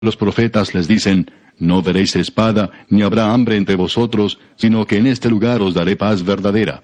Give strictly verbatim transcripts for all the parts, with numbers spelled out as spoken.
Los profetas les dicen, no veréis espada, ni habrá hambre entre vosotros, sino que en este lugar os daré paz verdadera.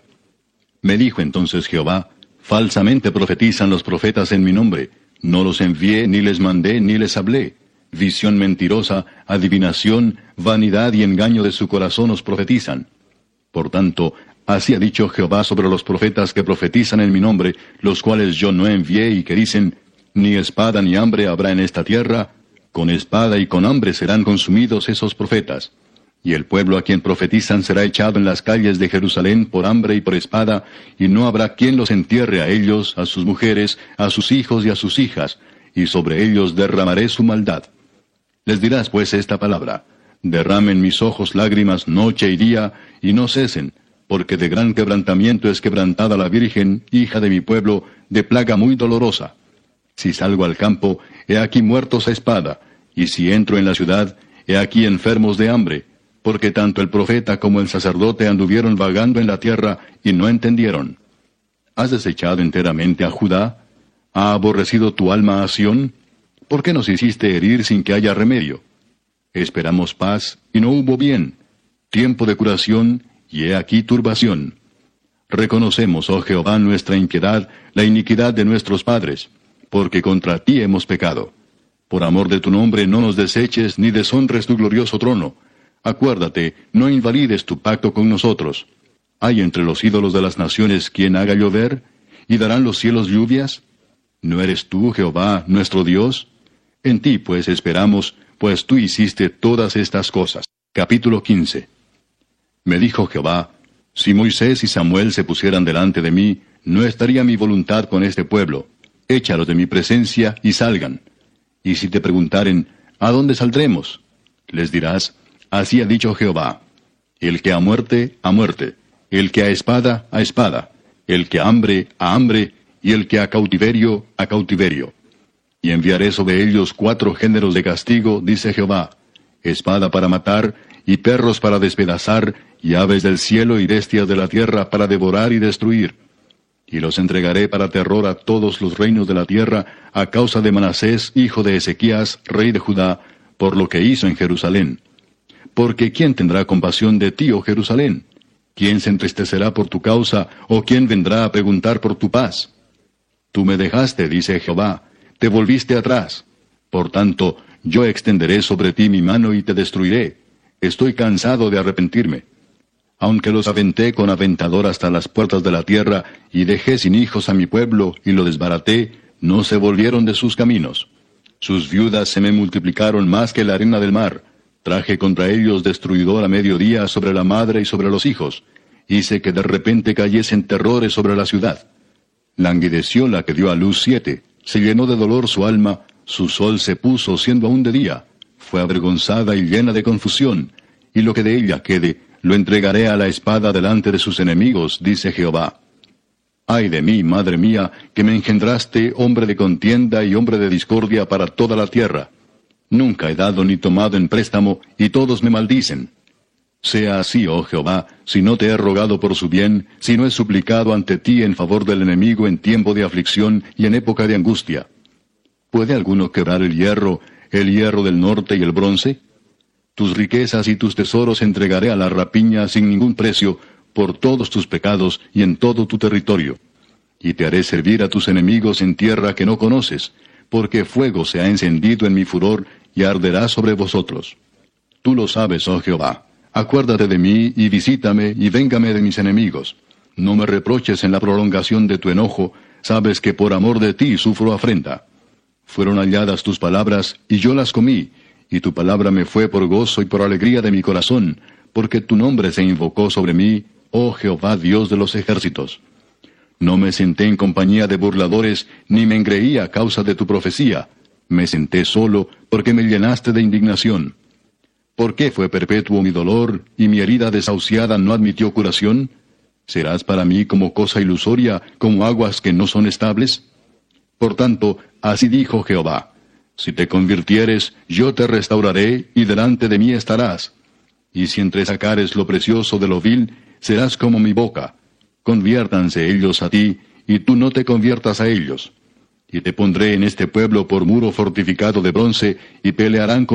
Me dijo entonces Jehová, falsamente profetizan los profetas en mi nombre, no los envié, ni les mandé, ni les hablé. Visión mentirosa, adivinación, vanidad y engaño de su corazón os profetizan. Por tanto, así ha dicho Jehová sobre los profetas que profetizan en mi nombre, los cuales yo no envié y que dicen, ni espada ni hambre habrá en esta tierra, con espada y con hambre serán consumidos esos profetas. Y el pueblo a quien profetizan será echado en las calles de Jerusalén por hambre y por espada, y no habrá quien los entierre a ellos, a sus mujeres, a sus hijos y a sus hijas, y sobre ellos derramaré su maldad. Les dirás pues esta palabra, derramen mis ojos lágrimas noche y día, y no cesen, porque de gran quebrantamiento es quebrantada la Virgen, hija de mi pueblo, de plaga muy dolorosa. Si salgo al campo, he aquí muertos a espada, y si entro en la ciudad, he aquí enfermos de hambre, porque tanto el profeta como el sacerdote anduvieron vagando en la tierra, y no entendieron. ¿Has desechado enteramente a Judá? ¿Ha aborrecido tu alma a Sión? ¿Por qué nos hiciste herir sin que haya remedio? Esperamos paz, y no hubo bien, tiempo de curación, y he aquí turbación. Reconocemos, oh Jehová, nuestra impiedad, la iniquidad de nuestros padres, porque contra ti hemos pecado. Por amor de tu nombre no nos deseches, ni deshonres tu glorioso trono. Acuérdate, no invalides tu pacto con nosotros. ¿Hay entre los ídolos de las naciones quien haga llover? ¿Y darán los cielos lluvias? ¿No eres tú, Jehová, nuestro Dios? En ti, pues, esperamos, pues tú hiciste todas estas cosas. Capítulo quince. Me dijo Jehová, si Moisés y Samuel se pusieran delante de mí, no estaría mi voluntad con este pueblo. Échalos de mi presencia y salgan. Y si te preguntaren, ¿a dónde saldremos? Les dirás, así ha dicho Jehová, el que a muerte, a muerte, el que a espada, a espada, el que a hambre, a hambre, y el que a cautiverio, a cautiverio. Y enviaré sobre ellos cuatro géneros de castigo, dice Jehová, espada para matar, y perros para despedazar, y aves del cielo y bestias de la tierra para devorar y destruir. Y los entregaré para terror a todos los reinos de la tierra, a causa de Manasés, hijo de Ezequías, rey de Judá, por lo que hizo en Jerusalén. Porque ¿quién tendrá compasión de ti, oh Jerusalén? ¿Quién se entristecerá por tu causa, o quién vendrá a preguntar por tu paz? Tú me dejaste, dice Jehová, te volviste atrás. Por tanto, yo extenderé sobre ti mi mano y te destruiré. Estoy cansado de arrepentirme. Aunque los aventé con aventador hasta las puertas de la tierra, y dejé sin hijos a mi pueblo, y lo desbaraté, no se volvieron de sus caminos. Sus viudas se me multiplicaron más que la arena del mar. Traje contra ellos destruidor a mediodía sobre la madre y sobre los hijos. Hice que de repente cayesen terrores sobre la ciudad. Languideció la que dio a luz siete. Se llenó de dolor su alma, su sol se puso siendo aún de día. Fue avergonzada y llena de confusión. Y lo que de ella quede, lo entregaré a la espada delante de sus enemigos, dice Jehová. Ay de mí, madre mía, que me engendraste, hombre de contienda y hombre de discordia para toda la tierra. Nunca he dado ni tomado en préstamo, y todos me maldicen. Sea así, oh Jehová, si no te he rogado por su bien, si no he suplicado ante ti en favor del enemigo en tiempo de aflicción y en época de angustia. ¿Puede alguno quebrar el hierro, el hierro del norte y el bronce? Tus riquezas y tus tesoros entregaré a la rapiña sin ningún precio, por todos tus pecados y en todo tu territorio. Y te haré servir a tus enemigos en tierra que no conoces, porque fuego se ha encendido en mi furor y arderá sobre vosotros. Tú lo sabes, oh Jehová. Acuérdate de mí y visítame y véngame de mis enemigos. No me reproches en la prolongación de tu enojo, sabes que por amor de ti sufro afrenta. Fueron halladas tus palabras y yo las comí, y tu palabra me fue por gozo y por alegría de mi corazón, porque tu nombre se invocó sobre mí, oh Jehová Dios de los ejércitos. No me senté en compañía de burladores, ni me engreí a causa de tu profecía. Me senté solo, porque me llenaste de indignación. ¿Por qué fue perpetuo mi dolor, y mi herida desahuciada no admitió curación? ¿Serás para mí como cosa ilusoria, como aguas que no son estables? Por tanto, así dijo Jehová, si te convirtieres, yo te restauraré, y delante de mí estarás. Y si entresacares lo precioso de lo vil, serás como mi boca. Conviértanse ellos a ti, y tú no te conviertas a ellos. Y te pondré en este pueblo por muro fortificado de bronce, y pelearán